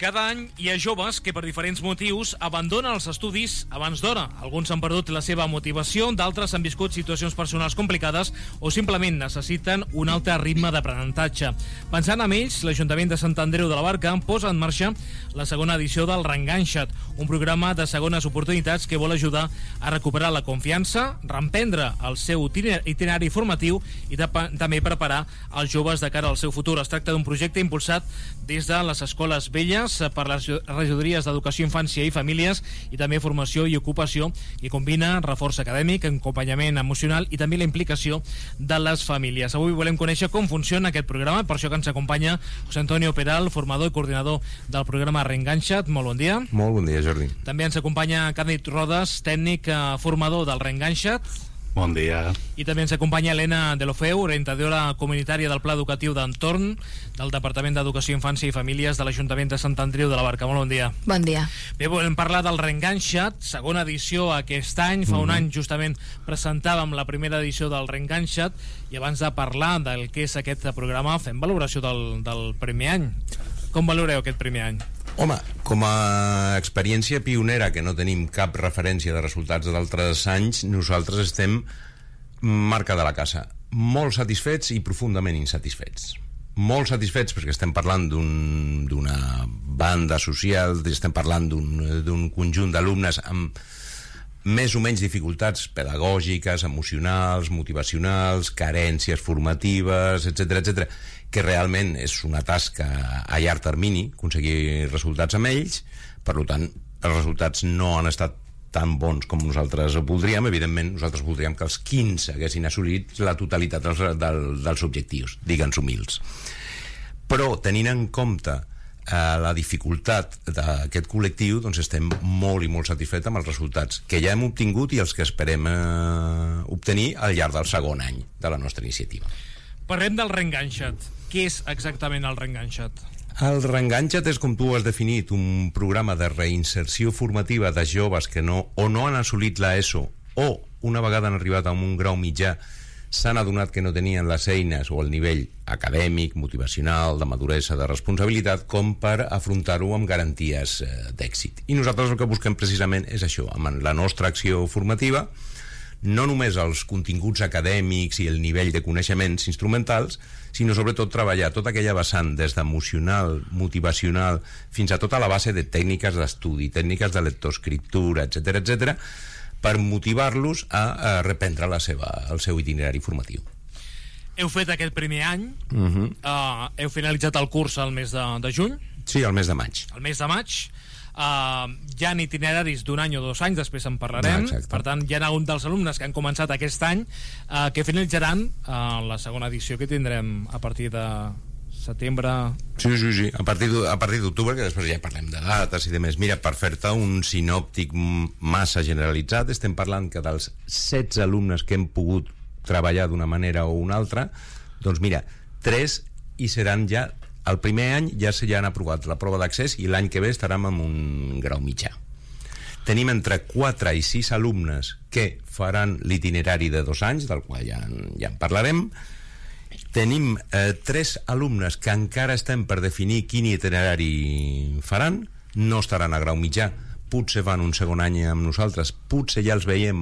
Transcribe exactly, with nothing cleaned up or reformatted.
Cada any hi ha joves que per diferents motius abandonen els estudis abans d'hora. Alguns han perdut la seva motivació, d'altres han viscut situacions personals complicades o simplement necessiten un altre ritme d'aprenentatge. Pensant en ells, l'Ajuntament de Sant Andreu de la Barca posa en marxa la segona edició del Reenganxa't, un programa de segones oportunitats que vol ajudar a recuperar la confiança, reemprendre el seu itinerari formatiu i també preparar els joves de cara al seu futur. Es tracta d'un projecte impulsat des de les escoles velles per les regidories d'Educació, Infància i Famílies i també Formació i Ocupació, que combina reforç acadèmic, acompanyament emocional i també la implicació de les famílies. Avui volem conèixer com funciona aquest programa, per això que ens acompanya José Antonio Peral, formador i coordinador del programa Reenganxa't. Molt bon dia. Molt bon dia, Jordi. També ens acompanya Càndid Rodes, tècnic formador del Reenganxa't. Bon dia. I també ens acompanya Helena Delofeu, orientadora comunitària del Pla Educatiu d'Entorn del Departament d'Educació, Infància i Famílies de l'Ajuntament de Sant Andreu de la Barca. Molt bon dia. Bon dia. Bé, volem parlar del Reenganxa't, segona edició aquest any. Fa mm-hmm. un any justament presentàvem la primera edició del Reenganxa't i abans de parlar del que és aquest programa fem valoració del, del primer any. Com valoreu aquest primer any? Home, com a experiència pionera, que no tenim cap referència de resultats d'altres anys, nosaltres estem marca de la casa, molt satisfets i profundament insatisfets. Molt satisfets perquè estem parlant d'un, d'una banda social, estem parlant d'un, d'un conjunt d'alumnes amb més o menys dificultats pedagògiques, emocionals, motivacionals, carències formatives, etcètera, etcètera, que realment és una tasca a llarg termini aconseguir resultats amb ells. Per tant, els resultats no han estat tan bons com nosaltres voldríem. Evidentment, nosaltres voldríem que els quinze haguessin assolit la totalitat dels, dels, dels objectius, digue'ns humils. Però, tenint en compte eh, la dificultat d'aquest col·lectiu, doncs estem molt i molt satisfets amb els resultats que ja hem obtingut i els que esperem eh, obtenir al llarg del segon any de la nostra iniciativa. Parlem del Reenganxa't. Què és exactament el Reenganxa't? El Reenganxa't és, com tu has definit, un programa de reinserció formativa de joves que no, o no han assolit l'ESO o una vegada han arribat a un grau mitjà s'han adonat que no tenien les eines o el nivell acadèmic, motivacional, de maduresa, de responsabilitat com per afrontar-ho amb garanties eh, d'èxit. I nosaltres el que busquem precisament és això, amb la nostra acció formativa, no només els continguts acadèmics i el nivell de coneixements instrumentals, sinó sobretot treballar tota aquella vessant des d'emocional, motivacional, fins a tota la base de tècniques d'estudi, tècniques de lectoescriptura, etcètera, etcètera, per motivar-los a, a reprendre la seva, el seu itinerari formatiu. Heu fet aquest primer any, uh-huh. uh, heu finalitzat el curs al mes de, de juny? Sí, al mes de maig. Al mes de maig. Uh, hi ha itineraris d'un any o dos anys, després en parlarem. Ah, per tant, hi ha un dels alumnes que han començat aquest any uh, que finalitzaran uh, la segona edició que tindrem a partir de setembre. Sí, sí, sí, a partir d'octubre, que després ja parlem de dates i de més. Mira, per fer-te un sinòptic massa generalitzat, estem parlant que dels setze alumnes que hem pogut treballar d'una manera o una altra, doncs mira, tres hi seran ja. El primer any ja se ja han aprovat la prova d'accés i l'any que ve estarem amb un grau mitjà. Tenim entre quatre i sis alumnes que faran l'itinerari de dos anys, del qual ja, ja en parlarem. Tenim eh, tres alumnes que encara estem per definir quin itinerari faran, no estaran a grau mitjà, potser van un segon any amb nosaltres, potser ja els veiem